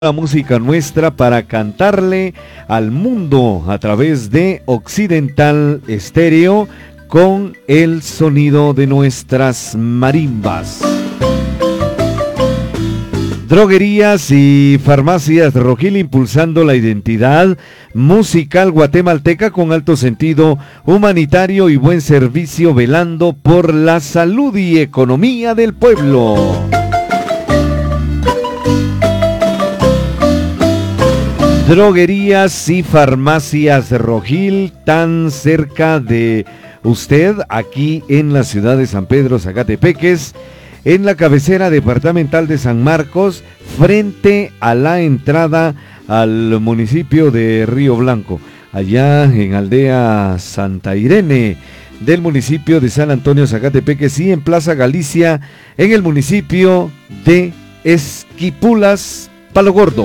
La música nuestra para cantarle al mundo a través de Occidental Estéreo con el sonido de nuestras marimbas. Droguerías y farmacias Rojil, impulsando la identidad musical guatemalteca con alto sentido humanitario y buen servicio, velando por la salud y economía del pueblo. Droguerías y farmacias Rojil, tan cerca de usted, aquí en la ciudad de San Pedro Zacatepeques, en la cabecera departamental de San Marcos, frente a la entrada al municipio de Río Blanco, allá en aldea Santa Irene del municipio de San Antonio Zacatepeques, y en Plaza Galicia, en el municipio de Esquipulas, Palo Gordo.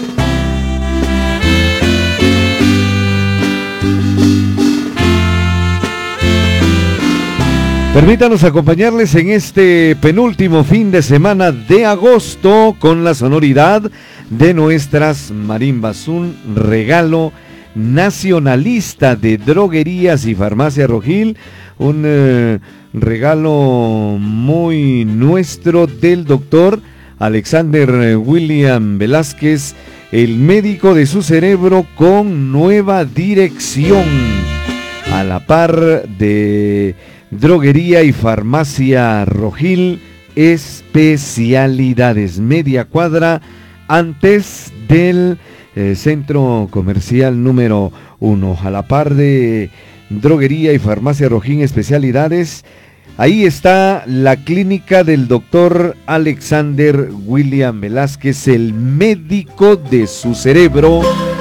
Permítanos acompañarles en este penúltimo fin de semana de agosto con la sonoridad de nuestras marimbas, un regalo nacionalista de Droguerías y Farmacia Rojil, un regalo muy nuestro del doctor Alexander William Velázquez, el médico de su cerebro con nueva dirección, a la par de Droguería y Farmacia Rojil, especialidades, media cuadra antes del centro comercial número 1, a la par de Droguería y Farmacia Rojil, especialidades. Ahí está la clínica del doctor Alexander William Velázquez, el médico de su cerebro.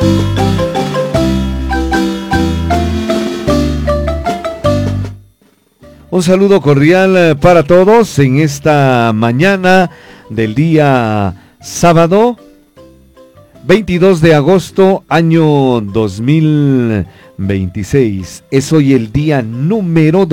Un saludo cordial para todos en esta mañana del día sábado 22 de agosto año 2026. Es hoy el día número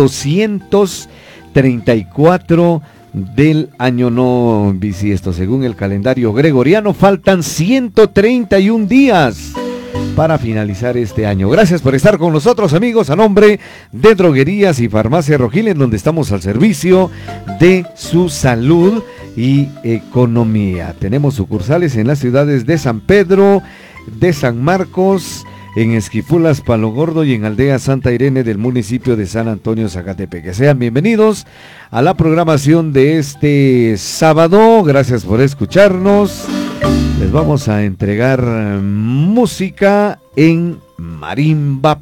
234 del año no bisiesto. Según el calendario gregoriano, faltan 131 días para finalizar este año. Gracias por estar con nosotros, amigos, a nombre de Droguerías y Farmacia Rojil, en donde estamos al servicio de su salud y economía. Tenemos sucursales en las ciudades de San Pedro, de San Marcos, en Esquipulas, Palo Gordo y en Aldea Santa Irene del municipio de San Antonio Zacatepeques. Sean bienvenidos a la programación de este sábado. Gracias por escucharnos. Les vamos a entregar música en marimba